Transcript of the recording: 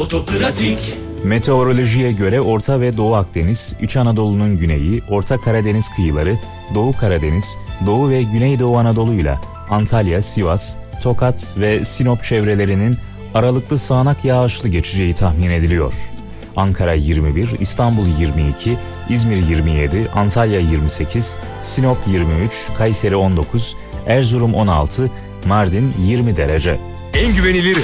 Otopratik. Meteorolojiye göre Orta ve Doğu Akdeniz, İç Anadolu'nun güneyi, Orta Karadeniz kıyıları, Doğu Karadeniz, Doğu ve Güneydoğu Anadolu'yla Antalya, Sivas, Tokat ve Sinop çevrelerinin aralıklı sağanak yağışlı geçeceği tahmin ediliyor. Ankara 21, İstanbul 22, İzmir 27, Antalya 28, Sinop 23, Kayseri 19, Erzurum 16, Mardin 20 derece. En güvenilir